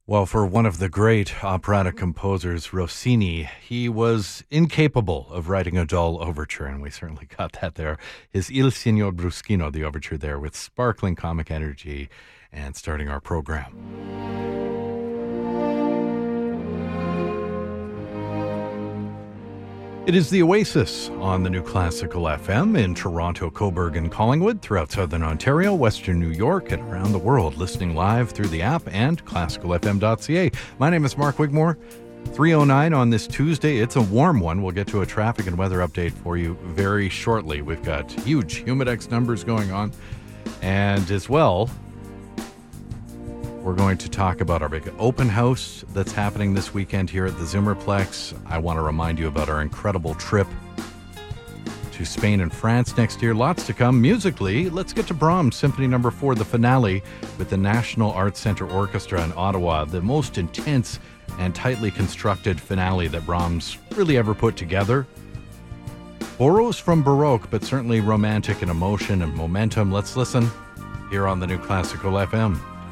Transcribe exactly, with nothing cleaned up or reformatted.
Well, for one of the great operatic composers, Rossini, he was incapable of writing a dull overture, and we certainly got that there. His Il Signor Bruschino, the overture there, with sparkling comic energy, and starting our program. It is the Oasis on the New Classical F M in Toronto, Cobourg, and Collingwood, throughout Southern Ontario, Western New York, and around the world, listening live through the app and classical f m dot c a. My name is Mark Wigmore. three oh nine on this Tuesday. It's a warm one. We'll get to a traffic and weather update for you very shortly. We've got huge Humidex numbers going on. And as well, we're going to talk about our big open house that's happening this weekend here at the Zimmerplex. I want to remind you about our incredible trip to Spain and France next year. Lots to come. Musically, let's get to Brahms Symphony Number four, the finale with the National Arts Centre Orchestra in Ottawa, the most intense and tightly constructed finale that Brahms really ever put together. Borrows from Baroque, but certainly romantic in emotion and momentum. Let's listen here on the New Classical F M.